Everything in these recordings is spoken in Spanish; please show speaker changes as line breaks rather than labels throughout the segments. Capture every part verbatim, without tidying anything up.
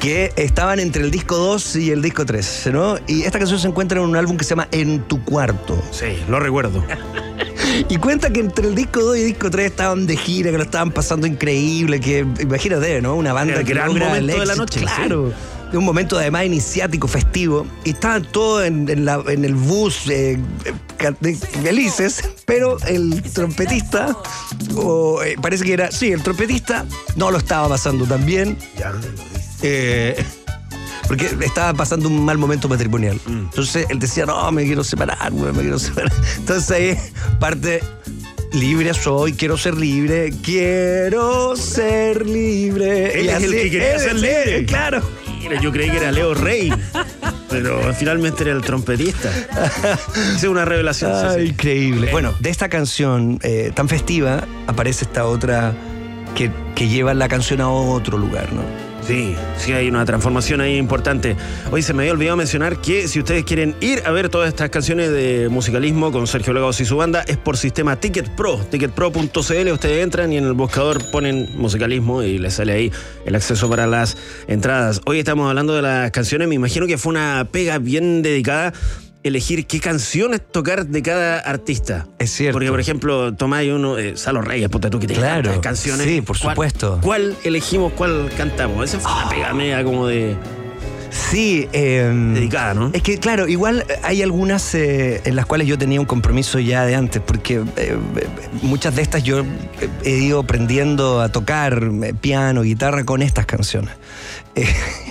que estaban entre el disco dos y el disco tres, ¿no? Y esta canción se encuentra en un álbum que se llama En tu cuarto.
Sí, lo recuerdo.
Y cuenta que entre el disco dos y el disco tres estaban de gira, que lo estaban pasando increíble, que imagínate, ¿no? Una banda
el
que
gran
logra
momento
el
de la
éxito,
noche.
claro.
Sí.
De un momento además iniciático, festivo, y estaban todos en, en, la, en el bus eh, felices, pero el trompetista, o eh, parece que era, sí, el trompetista no lo estaba pasando tan bien.
Ya no lo dice.
Eh, porque estaba pasando un mal momento matrimonial. Mm. Entonces él decía, no, me quiero separar, me quiero separar. Entonces ahí parte, libre soy, quiero ser libre, quiero ser libre.
Él
y
es
así,
el que quería
él,
ser libre.
Él, claro.
Mira, yo creí que era Leo Rey, pero finalmente era el trompetista. Es una revelación.
Ah,
sí, sí.
Increíble. Bueno, de esta canción eh, tan festiva aparece esta otra que, que lleva la canción a otro lugar, ¿no?
Sí, sí hay una transformación ahí importante. Hoy se me había olvidado mencionar que si ustedes quieren ir a ver todas estas canciones de musicalismo con Sergio Lagos y su banda, es por sistema Ticket Pro, ticket pro punto c l. Ustedes entran y en el buscador ponen musicalismo y les sale ahí el acceso para las entradas. Hoy estamos hablando de las canciones, me imagino que fue una pega bien dedicada elegir qué canciones tocar de cada artista.
Es cierto.
Porque, por ejemplo, tomáis uno, eh, Salo Reyes, puta tú que tienes
claro,
tantas canciones.
Sí, por supuesto.
¿Cuál, ¿Cuál elegimos, cuál cantamos? Esa fue una pega media como de...
Sí, eh,
dedicada, ¿no?
Es que, claro, igual hay algunas eh, en las cuales yo tenía un compromiso ya de antes, porque eh, muchas de estas yo he ido aprendiendo a tocar piano, guitarra con estas canciones. Eh,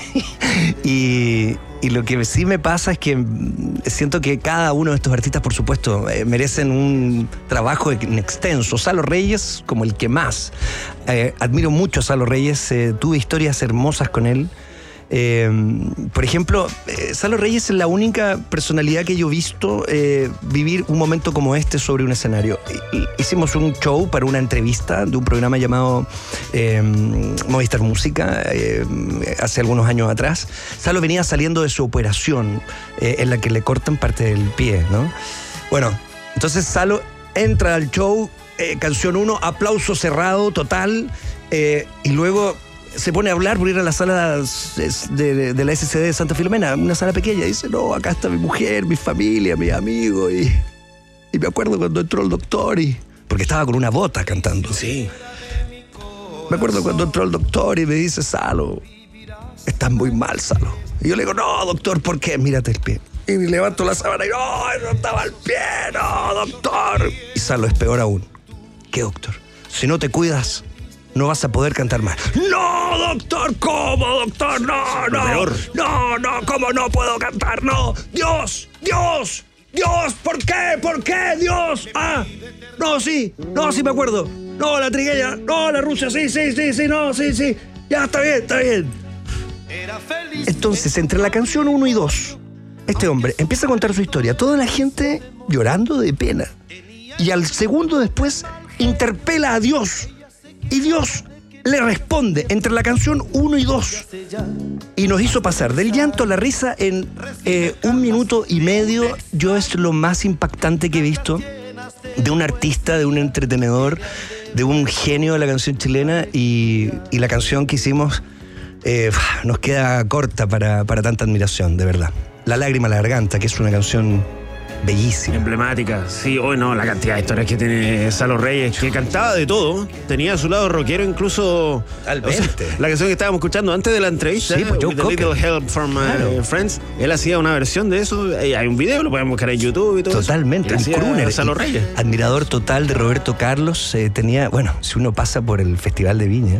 y, y lo que sí me pasa es que siento que cada uno de estos artistas, por supuesto, eh, merecen un trabajo extenso. Salo Reyes, como el que más. Eh, admiro mucho a Salo Reyes, eh, tuve historias hermosas con él. Eh, por ejemplo, eh, Salo Reyes es la única personalidad que yo he visto eh, vivir un momento como este sobre un escenario. Hicimos un show para una entrevista de un programa llamado eh, Movistar Música eh, hace algunos años atrás. Salo venía saliendo de su operación eh, en la que le cortan parte del pie, ¿no? Bueno, entonces Salo entra al show, eh, canción uno, aplauso cerrado total, eh, y luego se pone a hablar por ir a la sala de, de, de la S C D de Santa Filomena, una sala pequeña. Dice, no, acá está mi mujer, mi familia, mis amigos. Y, y me acuerdo cuando entró el doctor, y porque estaba con una bota cantando.
Sí.
Me acuerdo cuando entró el doctor y me dice, Salo, estás muy mal, Salo. Y yo le digo, no, doctor, ¿por qué? Mírate el pie. Y levanto la sábana y no, no estaba el pie, no, doctor. Y Salo, es peor aún. ¿Qué, doctor? Si no te cuidas, no vas a poder cantar más. ¡No, doctor! ¿Cómo, doctor? ¡No, no!
Peor.
¡No, no! ¿Cómo no puedo cantar? ¡No! ¡Dios! ¡Dios! ¡Dios! ¿Por qué? ¿Por qué? ¡Dios! ¡Ah! No, sí. No, sí me acuerdo. No, la trigueña. No, la Rusia. Sí, sí, sí, sí. No, sí, sí. Ya, está bien, está bien. Entonces, entre la canción uno y dos, este hombre empieza a contar su historia. Toda la gente llorando de pena. Y al segundo después, interpela a Dios. Y Dios le responde entre la canción uno y dos. Y nos hizo pasar del llanto a la risa en eh, un minuto y medio. Yo es lo más impactante que he visto de un artista, de un entretenedor, de un genio de la canción chilena. Y, y la canción que hicimos eh, nos queda corta para, para tanta admiración, de verdad. La lágrima a la garganta, que es una canción bellísima.
Emblemática, sí, hoy no, la cantidad de historias que tiene Salo Reyes, que cantaba de todo, tenía a su lado rockero incluso.
Totalmente.
O sea, la canción que estábamos escuchando antes de la entrevista,
sí, pues,
With a Little Help from My
claro.
Friends, él hacía una versión de eso, hay un video, lo pueden buscar en YouTube y todo.
Totalmente,
eso.
un crooner.
Salo Reyes.
Admirador total de Roberto Carlos, eh, tenía, bueno, si uno pasa por el Festival de Viña,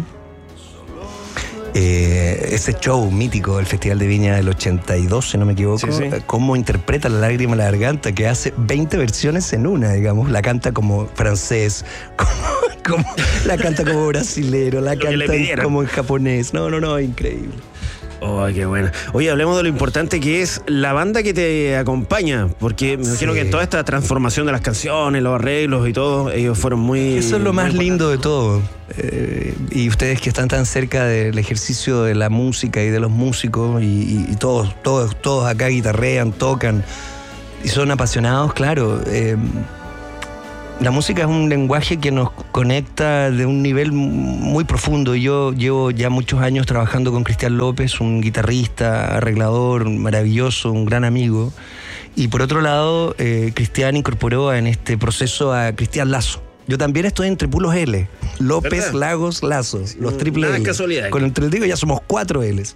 Eh, ese show mítico del Festival de Viña del ochenta y dos, si no me equivoco,
sí, sí.
cómo interpreta La lágrima a la garganta, que hace veinte versiones en una, digamos. La canta como francés, como, como, la canta como brasilero, la
Lo que le
canta
pidieran.
como en japonés. No, no, no, increíble.
Oh, qué buena. Oye, hablemos de lo importante que es la banda que te acompaña, porque me imagino
Sí.
que en toda esta transformación de las canciones, los arreglos y todo, ellos fueron muy...
Eso es lo más
muy
lindo de todo. Eh, y ustedes que están tan cerca del ejercicio de la música y de los músicos, y, y, y todos, todos, todos acá guitarrean, tocan y son apasionados, claro. Eh, La música es un lenguaje que nos conecta de un nivel muy profundo. Yo llevo ya muchos años trabajando con Cristian López, un guitarrista, arreglador maravilloso, un gran amigo. Y por otro lado, eh, Cristian incorporó en este proceso a Cristian Lazo. Yo también estoy entre puros L. López, ¿verdad? Lagos, Lazo. Los triple L.
Casualidad.
Con el triple ya somos cuatro L's.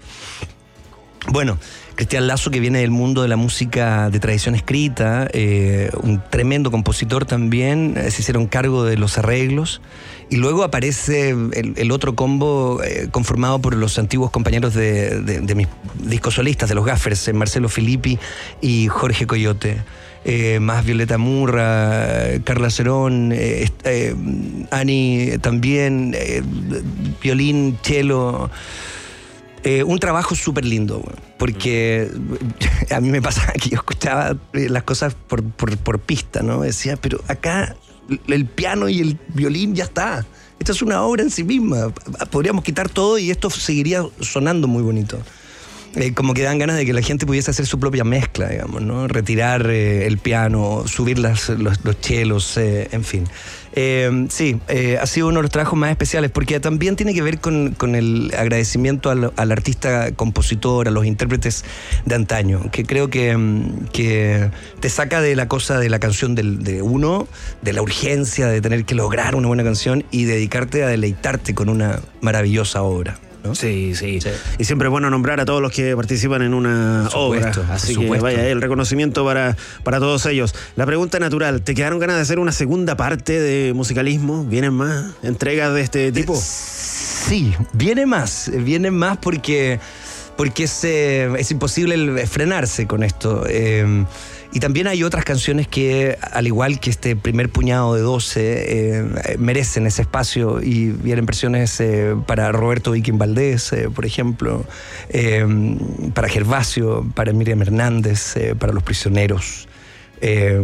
Bueno, Cristian Lazo, que viene del mundo de la música de tradición escrita, eh, un tremendo compositor también, eh, se hicieron cargo de los arreglos. Y luego aparece el, el otro combo eh, conformado por los antiguos compañeros de, de, de mis discos solistas, de los Gaffers, eh, Marcelo Filippi y Jorge Coyote. Eh, más Violeta Murra, Carla Cerón, eh, eh, Ani también, eh, violín, cello. Eh, un trabajo súper lindo, porque a mí me pasaba que yo escuchaba las cosas por, por, por pista, ¿no? Decía, pero acá el piano y el violín ya está. Esto es una obra en sí misma. Podríamos quitar todo y esto seguiría sonando muy bonito. Eh, como que dan ganas de que la gente pudiese hacer su propia mezcla, digamos, ¿no? Retirar eh, el piano, subir las, los, los chelos, eh, en fin. Eh, sí, eh, ha sido uno de los trabajos más especiales porque también tiene que ver con, con el agradecimiento al, al artista compositor, a los intérpretes de antaño, que creo que, que te saca de la cosa de la canción del, de uno, de la urgencia de tener que lograr una buena canción y dedicarte a deleitarte con una maravillosa obra. ¿No?
Sí, sí, sí. Y siempre es bueno nombrar a todos los que participan en una obra. Así que vaya, el reconocimiento para, para todos ellos. La pregunta natural, ¿te quedaron ganas de hacer una segunda parte de musicalismo? ¿Vienen más entregas de este tipo?
Sí, viene más. Viene más porque, porque es, eh, es imposible frenarse con esto. Eh, Y también hay otras canciones que, al igual que este primer puñado de doce, eh, merecen ese espacio y vienen versiones eh, para Roberto Viking Valdés, eh, por ejemplo, eh, para Gervasio, para Miriam Hernández, eh, para Los Prisioneros. Eh,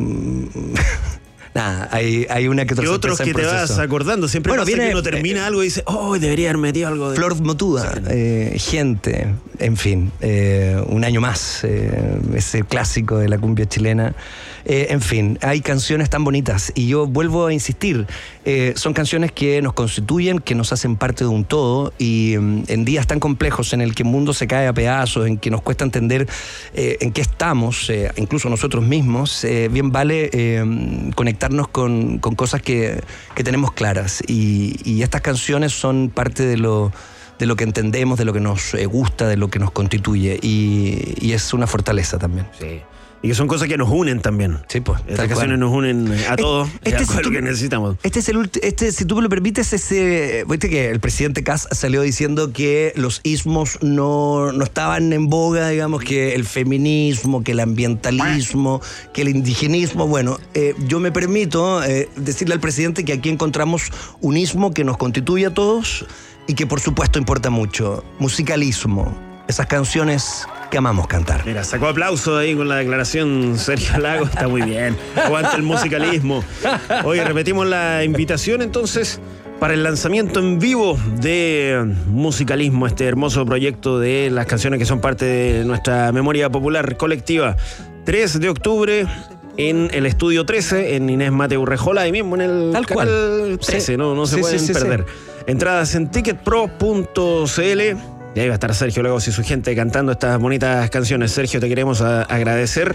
Nada, hay, hay una que otra.
Y otros que te vas acordando. Siempre bueno, pasa viene, que uno termina eh, algo y dice, oh, debería haber metido algo de...
Flor Motuda, sí. eh, Gente, en fin, eh, Un año más, eh, ese clásico de la cumbia chilena. Eh, en fin, hay canciones tan bonitas y yo vuelvo a insistir, eh, son canciones que nos constituyen, que nos hacen parte de un todo y um, en días tan complejos en el que el mundo se cae a pedazos, en que nos cuesta entender eh, en qué estamos, eh, incluso nosotros mismos, eh, bien vale eh, conectarnos con, con cosas que, que tenemos claras y, y estas canciones son parte de lo de lo que entendemos, de lo que nos gusta, de lo que nos constituye y, y es una fortaleza también.
Sí. Y que son cosas que nos unen también.
Sí, pues.
Estas canciones nos unen a todos.
Este,
es
si
lo que necesitamos.
Este es el ulti- este, si tú me lo permites, ese. Viste que el presidente Kass salió diciendo que los ismos no, no estaban en boga, digamos, que el feminismo, que el ambientalismo, que el indigenismo. Bueno, eh, yo me permito eh, decirle al presidente que aquí encontramos un ismo que nos constituye a todos y que por supuesto importa mucho. Musicalismo. Esas canciones que amamos cantar.
Mira, sacó aplauso ahí con la declaración Sergio Lago, está muy bien. Aguanta el musicalismo. Hoy repetimos la invitación entonces para el lanzamiento en vivo de Musicalismo, este hermoso proyecto de las canciones que son parte de nuestra memoria popular colectiva. tres de octubre en el Estudio trece, en Inés Mateu Rejola, ahí mismo en el
Tal
canal
cual.
trece,
Sí.
no, no se
Sí,
pueden
sí, sí,
perder.
sí.
Entradas en ticket pro punto c l. Y ahí va a estar Sergio Lagos y su gente cantando estas bonitas canciones. Sergio, te queremos a- agradecer.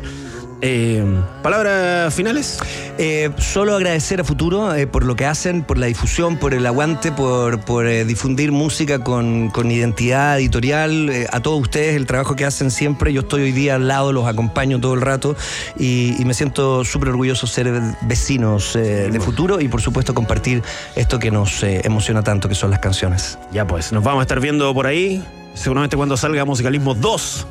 Eh, ¿Palabras finales?
Eh, solo agradecer a Futuro eh, por lo que hacen, por la difusión, por el aguante, por, por eh, difundir música con, con identidad editorial. Eh, a todos ustedes, el trabajo que hacen siempre. Yo estoy hoy día al lado, los acompaño todo el rato y, y me siento súper orgulloso de ser vecinos eh, de Futuro y por supuesto compartir esto que nos eh, emociona tanto, que son las canciones.
Ya pues, nos vamos a estar viendo por ahí. Seguramente cuando salga Musicalismo dos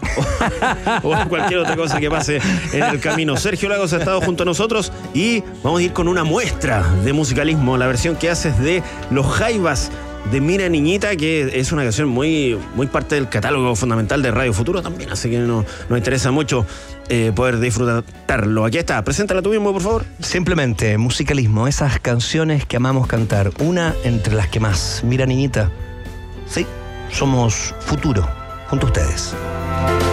o, o cualquier otra cosa que pase en el camino. Sergio Lagos ha estado junto a nosotros y vamos a ir con una muestra de Musicalismo, la versión que haces de Los Jaivas de Mira Niñita, que es una canción muy, muy parte del catálogo fundamental de Radio Futuro también, así que no, nos interesa mucho eh, poder disfrutarlo. Aquí está, preséntala tú mismo, por favor.
Simplemente, Musicalismo, esas canciones que amamos cantar, una entre las que más. Mira Niñita, sí, somos Futuro, junto a ustedes.